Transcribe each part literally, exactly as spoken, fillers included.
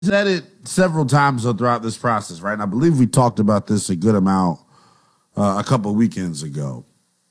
Said it several times throughout this process, right? And I believe we talked about this a good amount uh, a couple of weekends ago.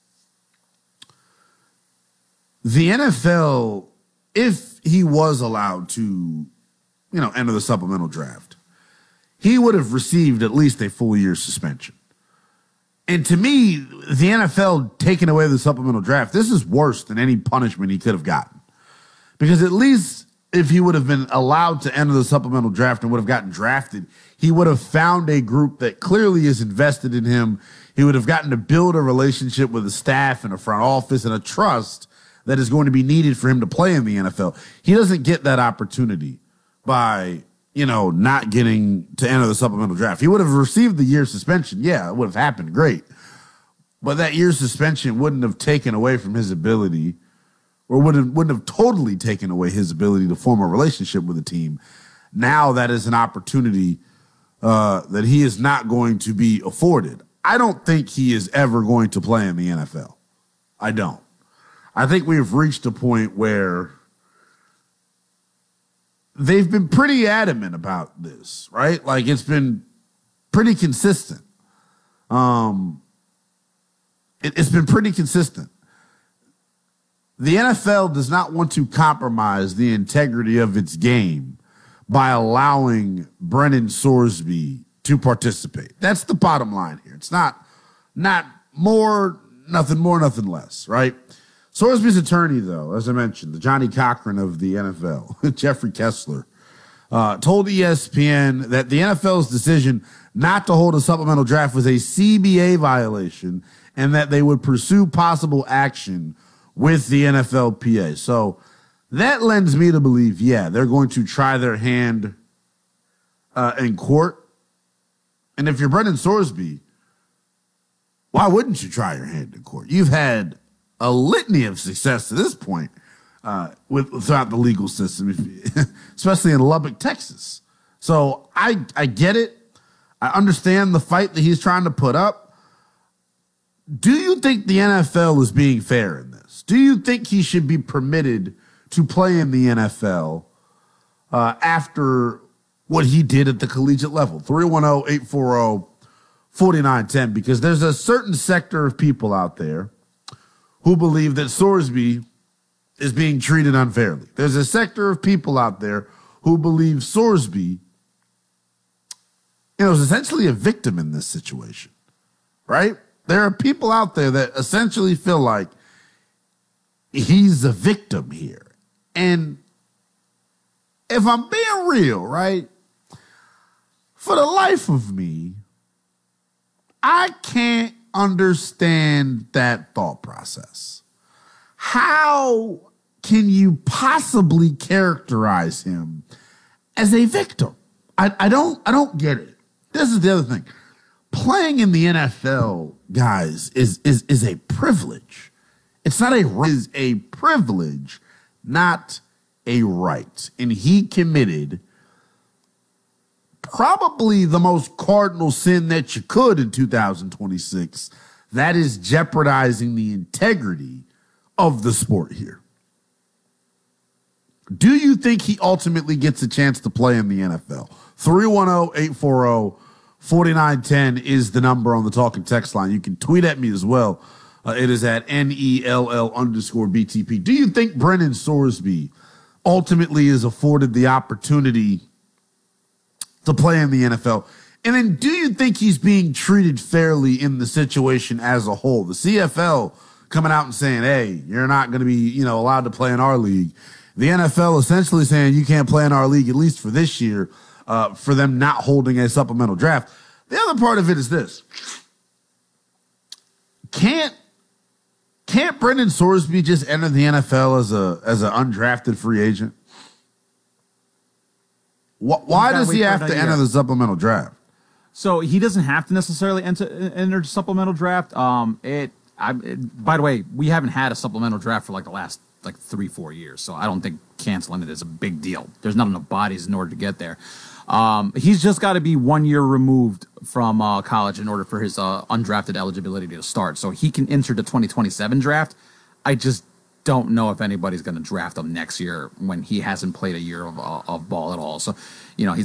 The N F L, if he was allowed to, you know, enter the supplemental draft, he would have received at least a full year suspension. And to me, the N F L taking away the supplemental draft, this is worse than any punishment he could have gotten. Because at least if he would have been allowed to enter the supplemental draft and would have gotten drafted, he would have found a group that clearly is invested in him. He would have gotten to build a relationship with the staff and a front office and a trust that is going to be needed for him to play in the N F L. He doesn't get that opportunity by, you know, not getting to enter the supplemental draft. He would have received the year suspension. Yeah, it would have happened. Great. But that year suspension wouldn't have taken away from his ability, or wouldn't, wouldn't have totally taken away his ability to form a relationship with the team. Now that is an opportunity uh, that he is not going to be afforded. I don't think he is ever going to play in the N F L. I don't. I think we've reached a point where they've been pretty adamant about this, right? Like, it's been pretty consistent. Um, it, it's been pretty consistent. The N F L does not want to compromise the integrity of its game by allowing Brennan Sorsby to participate. That's the bottom line here. It's not, not more, nothing more, nothing less, right? Sorsby's attorney, though, as I mentioned, the Johnny Cochran of the N F L, Jeffrey Kessler, uh, told E S P N that the N F L's decision not to hold a supplemental draft was a C B A violation and that they would pursue possible action with the N F L P A. So that lends me to believe, yeah, they're going to try their hand uh, in court. And if you're Brennan Sorsby, why wouldn't you try your hand in court? You've had a litany of success to this point uh, with throughout the legal system, if you, especially in Lubbock, Texas. So I I get it. I understand the fight that he's trying to put up. Do you think the N F L is being fair in this? Do you think he should be permitted to play in the N F L uh, after what he did at the collegiate level? three one zero, eight four zero, four nine one zero. Because there's a certain sector of people out there who believe that Sorsby is being treated unfairly. There's a sector of people out there who believe Sorsby, you know, is essentially a victim in this situation, right? There are people out there that essentially feel like he's a victim here. And if I'm being real, right, for the life of me, I can't understand that thought process. How can you possibly characterize him as a victim? I, I don't I don't get it. This is the other thing. Playing in the N F L, guys, is is is a privilege. It's not a right, it's a privilege, not a right. And he committed probably the most cardinal sin that you could in two thousand twenty-six. That is jeopardizing the integrity of the sport here. Do you think he ultimately gets a chance to play in the N F L? three one zero, eight four zero, four nine one zero is the number on the talking text line. You can tweet at me as well. Uh, it is at N E L L underscore B T P. Do you think Brennan Sorsby ultimately is afforded the opportunity to play in the N F L? And then do you think he's being treated fairly in the situation as a whole? The C F L coming out and saying, hey, you're not going to be, you know, allowed to play in our league. The N F L essentially saying you can't play in our league, at least for this year, uh, for them not holding a supplemental draft. The other part of it is this. Can't Can't Brennan Sorsby just enter the N F L as a as an undrafted free agent? Why does he have to enter the supplemental draft? So he doesn't have to necessarily enter enter supplemental draft. Um, it, I, it. By the way, we haven't had a supplemental draft for like the last like three, four years. So I don't think canceling it is a big deal. There's not enough bodies in order to get there. Um, he's just got to be one year removed from uh, college in order for his uh, undrafted eligibility to start. So he can enter the twenty twenty-seven draft. I just don't know if anybody's going to draft him next year when he hasn't played a year of, uh, of ball at all. So, you know, he's